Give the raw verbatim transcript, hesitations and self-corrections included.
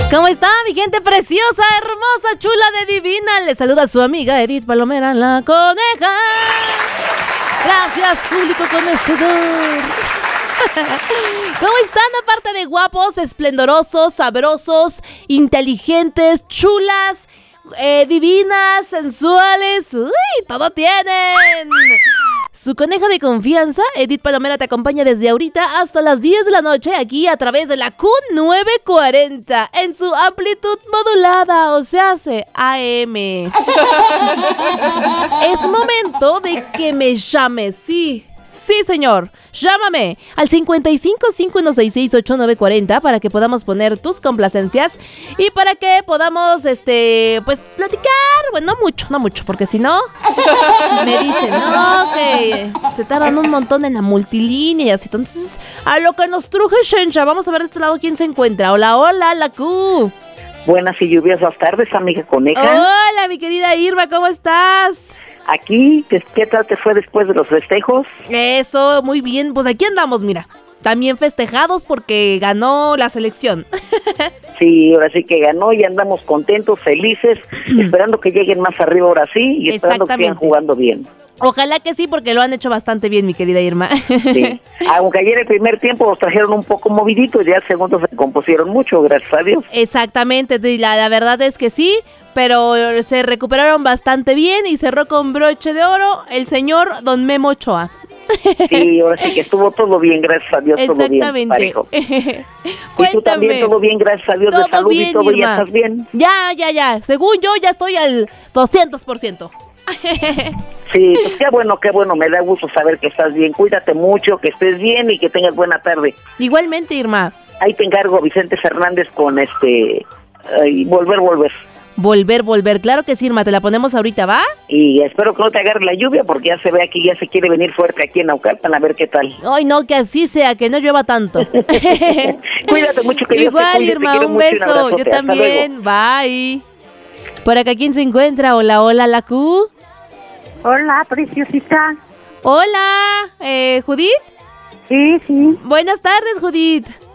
¿Cómo está mi gente preciosa, hermosa, chula de divina? Le saluda su amiga Edith Palomera, la coneja. Gracias, público conocedor. ¿Cómo están? Aparte de guapos, esplendorosos, sabrosos, inteligentes, chulas, eh, divinas, sensuales. ¡Uy! ¡Todo tienen! Su coneja de confianza, Edith Palomera, te acompaña desde ahorita hasta las diez de la noche aquí a través de la Q novecientos cuarenta en su amplitud modulada, o sea, hace A M. Es momento de que me llames, sí. Sí, señor. Llámame al cincuenta y cinco, cinco uno seis seis, ocho nueve cuatro cero para que podamos poner tus complacencias y para que podamos, este, pues, platicar. Bueno, no mucho, no mucho, porque si no, me dicen, no, que se tardan un montón en la multilínea y así. Entonces, a lo que nos truje, Shencha, vamos a ver de este lado quién se encuentra. Hola, hola, la Q. Buenas y lluviosas tardes, amiga coneja. Hola, mi querida Irma, ¿cómo estás? Aquí, ¿qué, qué tal te fue después de los festejos? Eso, muy bien. Pues aquí andamos, mira. También festejados porque ganó la selección. Sí, ahora sí que ganó y andamos contentos, felices, esperando que lleguen más arriba ahora sí y esperando que sigan jugando bien. Ojalá que sí, porque lo han hecho bastante bien, mi querida Irma. Sí, aunque ayer el primer tiempo los trajeron un poco moviditos, ya el segundo se compusieron mucho, gracias a Dios. Exactamente, la, la verdad es que sí, pero se recuperaron bastante bien y cerró con broche de oro el señor Don Memo Ochoa. Sí, ahora sí que estuvo todo bien, gracias a Dios, todo bien. Exactamente. Y tú también, todo bien, gracias a Dios, todo de salud bien, y todo, Irma. ¿ya estás bien? Ya, ya, ya, según yo ya estoy al doscientos por ciento. Sí, pues qué bueno, qué bueno, me da gusto saber que estás bien. Cuídate mucho, que estés bien y que tengas buena tarde. Igualmente, Irma. Ahí te encargo, Vicente Fernández, con este... Uh, volver, volver. Volver, volver, claro que sí, Irma, te la ponemos ahorita, ¿va? Y espero que no te agarre la lluvia, porque ya se ve aquí, ya se quiere venir fuerte aquí en Naucalpan, a ver qué tal. Ay, no, que así sea, que no llueva tanto. Cuídate mucho, que Igual, Dios te cuide, Irma, te quiero un mucho, beso, un yo también, bye. Por acá, ¿quién se encuentra? Hola, hola, la Q. Hola, preciosita. Hola, eh, ¿Judith? Sí, sí. Buenas tardes, Judith.